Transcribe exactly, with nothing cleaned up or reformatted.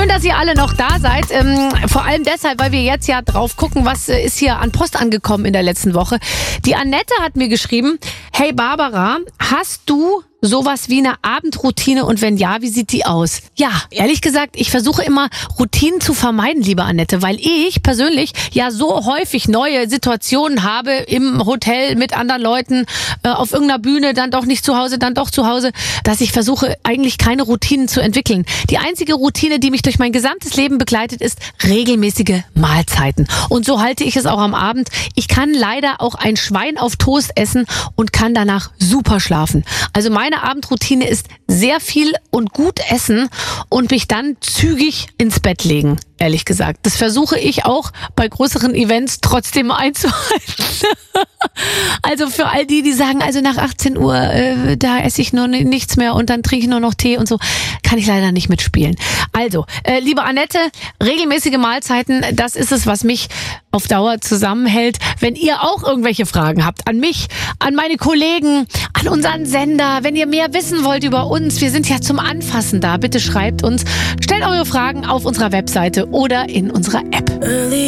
Schön, dass ihr alle noch da seid. Ähm, vor allem deshalb, weil wir jetzt ja drauf gucken, was äh, ist hier an Post angekommen in der letzten Woche. Die Annette hat mir geschrieben, hey Barbara, hast du sowas wie eine Abendroutine und wenn ja, wie sieht die aus? Ja, ehrlich gesagt, ich versuche immer Routinen zu vermeiden, liebe Annette, weil ich persönlich ja so häufig neue Situationen habe im Hotel mit anderen Leuten, äh, auf irgendeiner Bühne, dann doch nicht zu Hause, dann doch zu Hause, dass ich versuche eigentlich keine Routinen zu entwickeln. Die einzige Routine, die mich durch mein gesamtes Leben begleitet, ist regelmäßige Mahlzeiten. Und so halte ich es auch am Abend. Ich kann leider auch ein Schwein auf Toast essen und kann danach super schlafen. Also meine Abendroutine ist sehr viel und gut essen und mich dann zügig ins Bett legen, ehrlich gesagt. Das versuche ich auch bei größeren Events trotzdem einzuhalten. Also für all die, die sagen, also nach achtzehn Uhr, äh, da esse ich noch nichts mehr und dann trinke ich nur noch Tee und so, kann ich leider nicht mitspielen. Also, äh, liebe Annette, regelmäßige Mahlzeiten, das ist es, was mich auf Dauer zusammenhält. Wenn ihr auch irgendwelche Fragen habt an mich, an meine Kollegen, an unseren Sender, wenn ihr mehr wissen wollt über uns, wir sind ja zum Anfassen da, bitte schreibt uns, stellt eure Fragen auf unserer Webseite oder in unserer App.